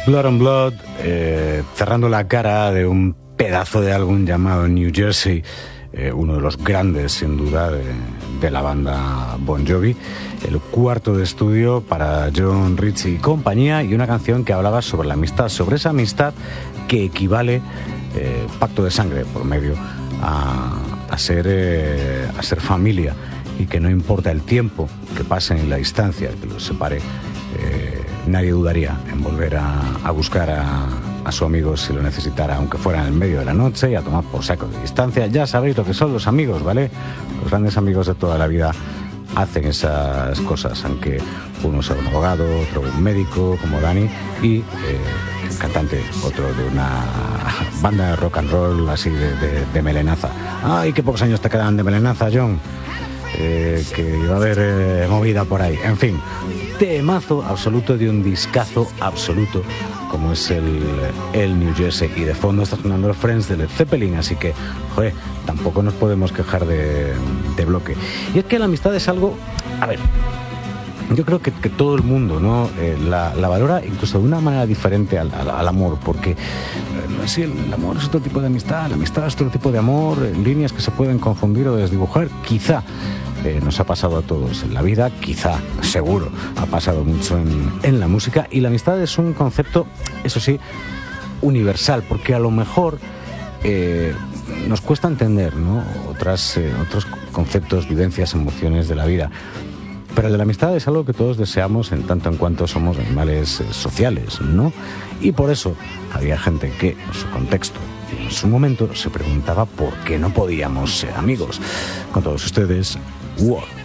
Blood on Blood, cerrando la cara de un pedazo de álbum llamado New Jersey, uno de los grandes sin duda de la banda Bon Jovi, el cuarto de estudio para John Ritchie y compañía, y una canción que hablaba sobre la amistad, sobre esa amistad que equivale, pacto de sangre por medio, a ser familia, y que no importa el tiempo que pase en la distancia que los separe, nadie dudaría en volver a buscar a su amigo si lo necesitara, aunque fuera en el medio de la noche, y a tomar por saco de distancia. Ya sabéis lo que son los amigos, ¿vale? Los grandes amigos de toda la vida hacen esas cosas, aunque uno sea un abogado, otro un médico como Dani, y un cantante, otro de una banda de rock and roll así de melenaza. ¡Ay, qué pocos años te quedan de melenaza, John! Que iba a haber movida por ahí. En fin, temazo absoluto de un discazo absoluto como es el New Jersey, y de fondo está sonando el Friends de Led Zeppelin, así que, joder, tampoco nos podemos quejar de bloque. Y es que la amistad es algo, a ver, yo creo que todo el mundo, ¿no? La valora incluso de una manera diferente al amor, porque sí, el amor es otro tipo de amistad, la amistad es otro tipo de amor, líneas que se pueden confundir o desdibujar, quizá. Nos ha pasado a todos en la vida, quizá, seguro, ha pasado mucho en la música, y la amistad es un concepto, eso sí, universal, porque a lo mejor nos cuesta entender, ¿no? Otros conceptos, vivencias, emociones de la vida. Pero el de la amistad es algo que todos deseamos en tanto en cuanto somos animales sociales, ¿no? Y por eso había gente que, en su contexto y en su momento, se preguntaba por qué no podíamos ser amigos. Con todos ustedes, War.